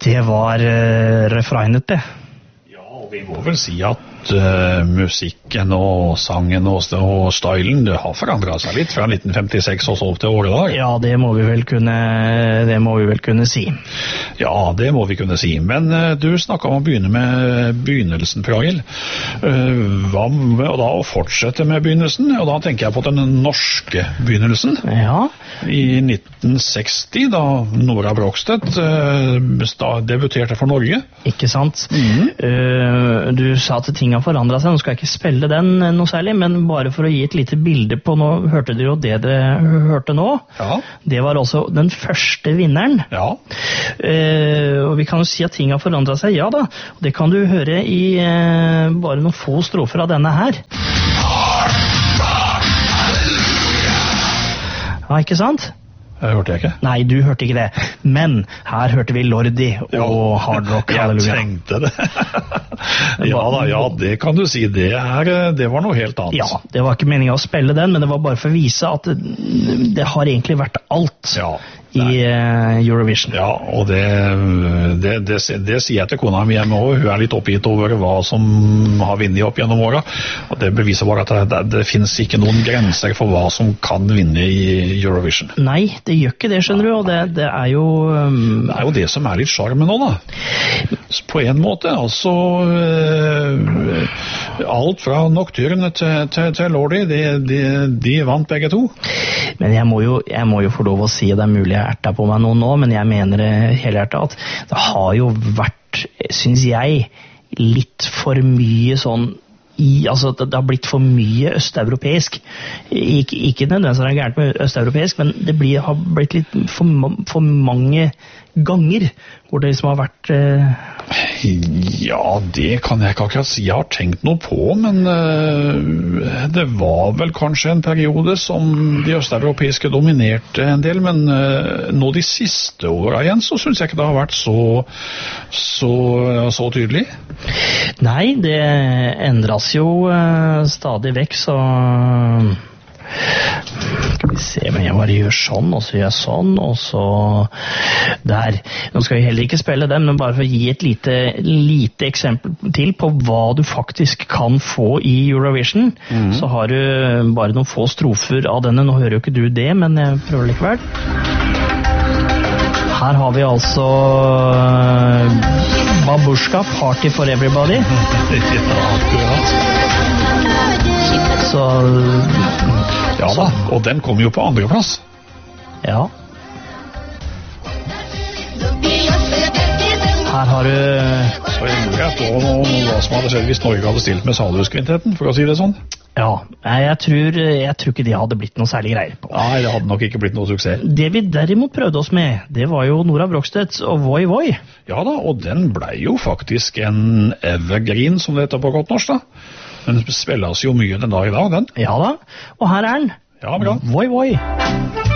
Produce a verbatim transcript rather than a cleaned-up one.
Det var uh, refregnet, det. Ja, vi må vel si at uh, musikken og sangen og, og stylen, det har forandret seg litt fra nitten femtiseks og så opp til året dag. Ja, det må vi vel kunne, det må vi vel kunne si. Ja, det må vi kunne si. Men uh, du snakket om å begynne med begynnelsen, Pragil. Uh, hva med og da å fortsette med begynnelsen? Og da tenker jeg på den norske begynnelsen. Ja. I nitten seksti, da Nora Brogstedt uh, debuterte for Norge. Ikke sant? Mm. Uh, du sa at ting har forandret seg. Nå skal jeg ikke spille den noe særlig, men bare for å gi et lite bilde på nå, hørte dere jo det dere hørte nå. Ja. Det var også den første vinneren. Ja. Uh, og vi kan jo si at ting har forandret seg, ja da. Og det kan du høre i uh, bare noen få strofer av denne her. Ja, ikke sant? Det hørte jeg ikke. Nei, du hørte ikke det. Men her hørte vi Lordi og ja. Hard Rock Hallelujah. Jeg tenkte det. Ja da, ja, det kan du si. Det, er, det var noe helt annet. Ja, det var ikke meningen å spille den, men det var bare for å vise at det, det har egentlig vært alt. Ja. I uh, Eurovision. Ja, og det, det, det, det sier jeg til kona mi hjemme også. Hun er litt oppgitt over hva som har vinnet opp gjennom året. Og det beviser bare at det, det, det finnes ikke noen grenser for hva som kan vinne i Eurovision. Nei, det gjør ikke det, skjønner du. Og det, det er jo... Um... Det er jo det som er litt charmen nå, da. På en måte, altså... Uh, alt fra Nocturne til, til, til Lordi, de, de, de vant begge to. Men jeg må jo, jeg må jo få lov å si, det er mulig jeg erter på meg noe nå, men jeg mener det helhjertet at det har jo vært, synes jeg, litt for mye sånn i, altså det har blitt for mye østeuropeisk. Ik ikke nødvendigvis er det gærent med østeuropeisk, men det blir, har blitt litt for, for mange ganger hvor det liksom har vært eh... Ja, det kan jeg ikke akkurat si jeg har tenkt noe på, men uh, det var vel kanskje en periode som de østeuropeiske dominerte en del, men uh, nå de siste årene igjen så synes jeg ikke det har vært så så, så tydelig. Nei, det endres jo uh, stadig vekk, så skal vi se, men jeg bare gjør sånn, og så gjør jeg sånn, og så der. Nå skal vi heller ikke spille dem, men bare for å gi et lite, lite eksempel til på hva du faktisk kan få i Eurovision, mm. så har du bare noen få strofer av denne. Nå hører jo ikke du det, men jeg prøver likevel. Her har vi altså Babushka, Party for Everybody. Ja, akkurat. Så... Ja da, og den kom jo på andre plass. Ja. Her har du... Så jeg lurer på noe, hva som hadde skjedd hvis Norge hadde stilt med Salhuskvintetten, for å si det sånn. Ja, jeg tror, jeg tror ikke de hadde blitt noe særlig greier på. Nei, det hadde nok ikke blitt noe suksess. Det vi derimot prøvde oss med, det var jo Nora Brogstedt og Voi Voi. Ja da, og den ble jo faktisk en evergreen, som det heter på godt norsk da. Den spilles jo mye den dag i dag, den. Ja da, og her er den. Ja, bra. Voi Voi.